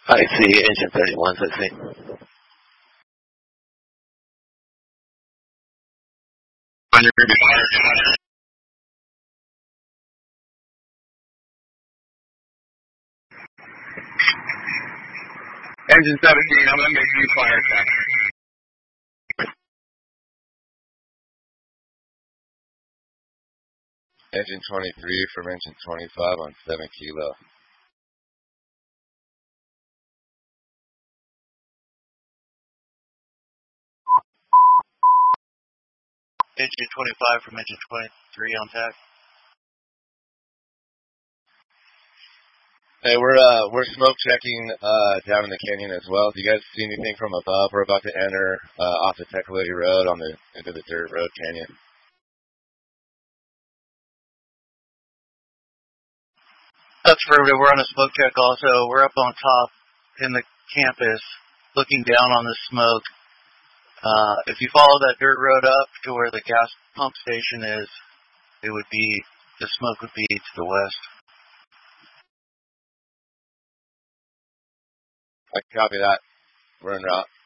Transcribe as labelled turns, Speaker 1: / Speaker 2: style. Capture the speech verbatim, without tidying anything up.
Speaker 1: I see, engine thirty-one, let's see.
Speaker 2: Engine seventeen, I'm going to make you fire check.
Speaker 3: Engine twenty-three from engine twenty-five on seven kilo.
Speaker 4: Engine twenty-five from engine twenty-three on tack.
Speaker 3: Hey, we're uh we're smoke checking uh down in the canyon as well. Do you guys see anything from above? We're about to enter uh off the Tecolote Road on the into the dirt road canyon.
Speaker 4: That's affirmative. We're on a smoke check also. We're up on top in the campus looking down on the smoke. Uh, if you follow that dirt road up to where the gas pump station is, it would be, the smoke would be to the west.
Speaker 3: I can copy that. We're en route.